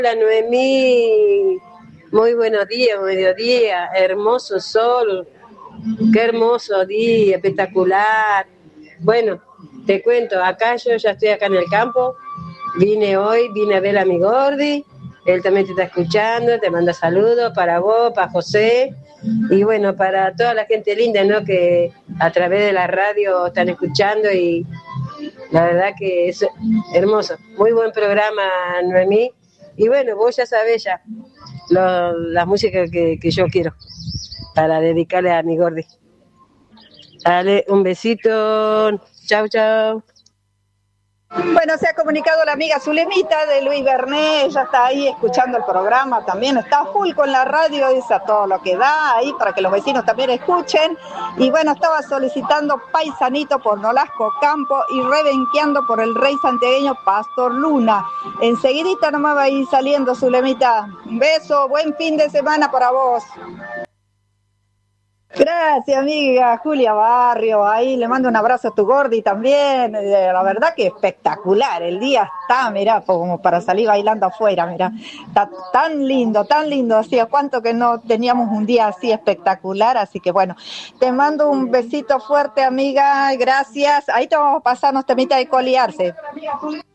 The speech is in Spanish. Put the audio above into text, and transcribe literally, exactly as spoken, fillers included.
Hola Noemí, muy buenos días, mediodía, hermoso sol, qué hermoso día, espectacular. Bueno, te cuento, acá yo ya estoy acá en el campo, vine hoy, vine a ver a mi Gordi, él también te está escuchando, te manda saludos para vos, para José, y bueno, para toda la gente linda, ¿no? Que a través de la radio están escuchando y la verdad que es hermoso, muy buen programa, Noemí. Y bueno, vos ya sabés ya lo, la música que, que yo quiero para dedicarle a mi Gordi. Dale, un besito. Chau, chau. Bueno, se ha comunicado la amiga Zulemita de Luis Bernet, ella está ahí escuchando el programa, también está full con la radio, dice a todo lo que da ahí para que los vecinos también escuchen. Y bueno, estaba solicitando Paisanito por Nolasco Campo y Rebenqueando por el rey santiagueño Pastor Luna. Enseguidita nomás va a ir saliendo Zulemita. Un beso, buen fin de semana para vos. Gracias, amiga Julia Barrio, ahí le mando un abrazo a tu Gordi también, la verdad que espectacular, el día está, mirá, como para salir bailando afuera, mirá, está tan lindo, tan lindo, hacía cuánto que no teníamos un día así espectacular, así que bueno, te mando un besito fuerte, amiga, gracias, ahí te vamos a pasar unos temitas de colearse.